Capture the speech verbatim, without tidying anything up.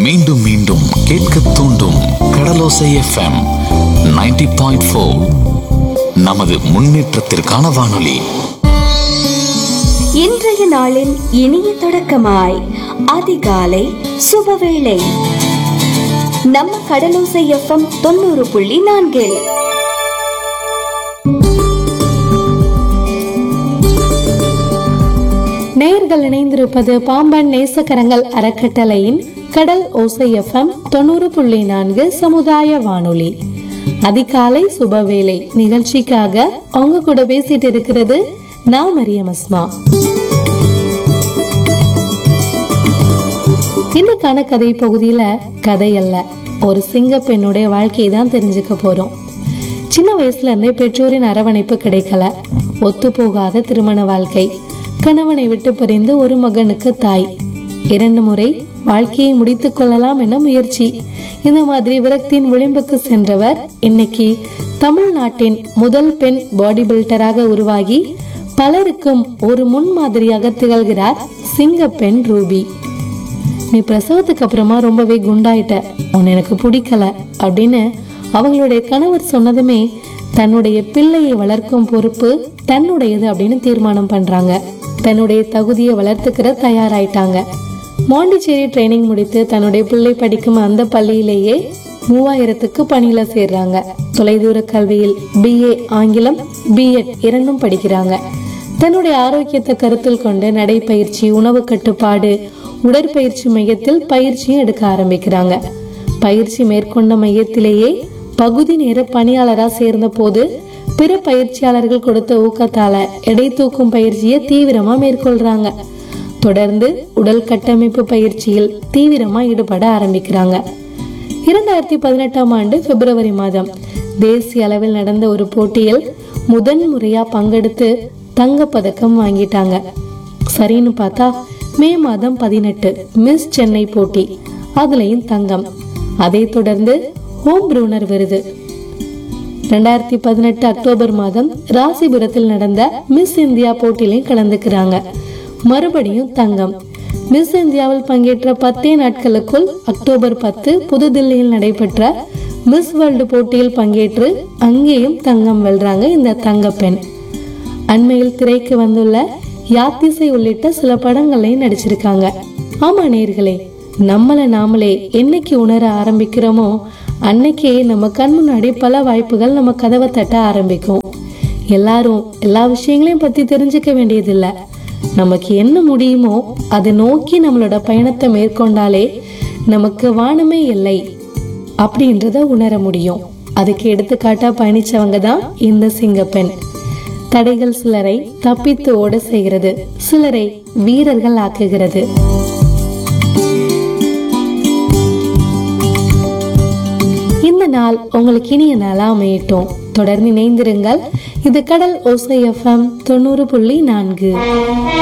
மீண்டும் மீண்டும் கேட்க தூண்டும் கடலோசை எஃப்எம் நைன்டி பாயிண்ட் ஃபோர். நமது முன்னேற்றத்திற்கான வானொலி. இன்றைய நாளின் இனிய தொடக்கமாய் அதிகாலை சுபவேளை நம்ம கடலோசை எஃப்எம் தொண்ணூறு புள்ளி நான்கில். நேயர்கள் இணைந்திருப்பது பாம்பன் நேசக்கரங்கள் அறக்கட்டளையின் கடல் ஓசை எஃப்எம் தொண்ணூறு புள்ளி நான்கு சமுதாய வானொலி. அதிகாலை சுபவேளை நிகழ்ச்சிக்காக அவங்க கூட பேசிட்டு இருக்கிறது நான் மரியம் அஸ்மா. இன்னைக்கான கதை பகுதியில கதை அல்ல, ஒரு சிங்க பெண்ணுடைய வாழ்க்கையை தான் தெரிஞ்சுக்க போறோம். சின்ன வயசுல இருந்தே பெற்றோரின் அரவணைப்பு கிடைக்கல, ஒத்து போகாத திருமண வாழ்க்கை, கணவனை விட்டு பிரிந்து ஒரு மகனுக்கு தாய், இரண்டு முறை வாழ்க்கையை முடித்துக் கொள்ளலாம் என முயற்சி. இந்த மாதிரி விரக்தியின் விளிம்புக்கு சென்றவர் இன்னைக்கு தமிழ்நாட்டின் முதல் பெண் பாடி பில்டராக உருவாகி பலருக்கும் ஒரு முன்மாதிரியாக திகழ்கிறார் சிங்க பெண் ரூபி. நீ பிரசவத்துக்கு அப்புறமா ரொம்பவே குண்டாயிட்ட, உன்னை எனக்கு பிடிக்கல அப்படின்னு அவங்களுடைய கணவர் சொன்னதுமே தன்னுடைய பிள்ளையை வளர்க்கும் பொறுப்பு தன்னுடையது அப்படின்னு தீர்மானம் பண்றாங்க. தன்னுடைய தகுதியை வளர்த்துக்கிற தயாராயிட்டாங்க. மாண்டிச்சேரி ட்ரைனிங் முடித்து தன்னுடைய பிள்ளை படிக்கும் அந்த பள்ளியிலேயே மூவாயிரத்துக்கு பணியில சேர்றாங்க. தொலைதூர கல்வியில் பிஏ ஆங்கிலம், பிஎட் இரண்டும் படிக்கிறாங்க. தன்னுடைய ஆரோக்கியத்தை கருத்தில் கொண்டு நடைப்பயிற்சி, உணவு கட்டுப்பாடு, உடற்பயிற்சி மையத்தில் பயிற்சியும் எடுக்க ஆரம்பிக்கிறாங்க. பயிற்சி மேற்கொண்ட மையத்திலேயே பகுதி நேர பணியாளரா சேர்ந்த போது பிற பயிற்சியாளர்கள் கொடுத்த ஊக்கத்தால எடை தூக்கும் பயிற்சியை தீவிரமா மேற்கொள்றாங்க. தொடர்ந்து உடல் கட்டமைப்பு பயிற்சியில் தீவிரமா ஈடுபட ஆரம்பிக்கிறாங்க. இரண்டாயிரத்தி பதினெட்டாம் ஆண்டு பிப்ரவரி மாதம் தேசிய அளவில் நடந்த ஒரு போட்டியில் முதன் முறையா பங்கெடுத்து தங்க பதக்கம் வாங்கிட்டாங்க. சரின்னு பார்த்தா மே மாதம் பதினெட்டு மிஸ் சென்னை போட்டி, அதுலயும் தங்கம். அதை தொடர்ந்து ஹோம் ப்ரூனர் விருது. ரெண்டாயிரத்தி பதினெட்டு அக்டோபர் மாதம் ராசிபுரத்தில் நடந்த மிஸ் இந்தியா போட்டியிலையும் கலந்துக்கிறாங்க. மறுபடியும் தங்கம். மிஸ் இந்தியாவில் பங்கேற்ற பத்தே நாட்களுக்குள் அக்டோபர் பத்து புதுதில்லியில் நடைபெற்ற மிஸ் வேர்ல்டு போட்டியில் பங்கேற்று அங்கேயும் தங்கம் வெல்றாங்க இந்த தங்க பெண். அண்மையில் திரைக்கு வந்துள்ள யாத்திசை உள்ளிட்ட சில படங்களையும் நடிச்சிருக்காங்க. ஆமா நேயர்களே, நம்மள நாமளே என்னைக்கு உணர ஆரம்பிக்கிறோமோ அன்னைக்கே நம்ம கண் முன்னாடி பல வாய்ப்புகள் நம்ம கதவை தட்ட ஆரம்பிக்கும். எல்லாரும் எல்லா விஷயங்களையும் பத்தி தெரிஞ்சுக்க வேண்டியதில்லை. நமக்கு என்ன முடியுமோ அதை நோக்கி நம்மளோட பயணத்தை மேற்கொண்டாலே நமக்கு வானமே இல்லை அப்படின்றத உணர முடியும். அதுக்கு எடுத்துக்காட்டா பயணிச்சவங்க தான் இந்த சிங்கப்பெண். தடைகள் சிலரை தப்பித்து ஓட செய்கிறது, சிலரை வீரர்கள் ஆக்குகிறது. இந்த நாள் உங்களுக்கு இனிய நாளா அமையட்டும். தொடர்ந்து இணைந்திருங்கள். இது கடல் ஓசை எஃப்எம் தொண்ணூறு புள்ளி நான்கு.